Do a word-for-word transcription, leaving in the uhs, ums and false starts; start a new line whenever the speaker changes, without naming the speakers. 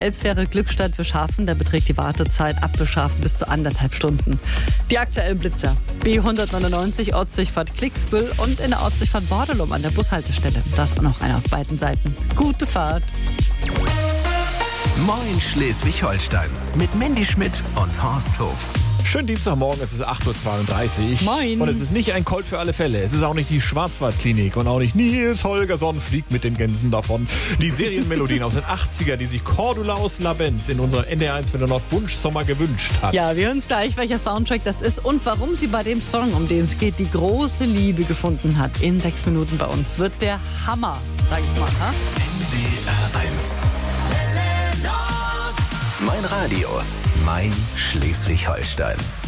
Elbfähre Glückstadt Bischhafen, da beträgt die Wartezeit ab Bischhafen bis zu anderthalb Stunden. Die aktuellen Blitzer: B hundertneunundneunzig Ortsdurchfahrt Klicksbüll und in der Ortsdurchfahrt Bordelum an der Bushaltestelle. Da ist auch noch einer auf beiden Seiten. Gute Fahrt!
Moin Schleswig-Holstein mit Mandy Schmidt und Horst Hof.
Schönen Dienstagmorgen, es ist acht Uhr zweiunddreißig.
Moin.
Und es ist nicht ein Colt für alle Fälle. Es ist auch nicht die Schwarzwaldklinik und auch nicht Nils Holgersson fliegt mit den Gänsen davon. Die Serienmelodien aus den achtziger, die sich Cordula aus Labenz in unserer N D R eins Wunsch Wunschsommer gewünscht hat.
Ja, wir hören uns gleich, welcher Soundtrack das ist und warum sie bei dem Song, um den es geht, die große Liebe gefunden hat. In sechs Minuten bei uns wird der Hammer, sag ich mal. Ha?
N D R eins. Mein Radio, mein Schleswig-Holstein.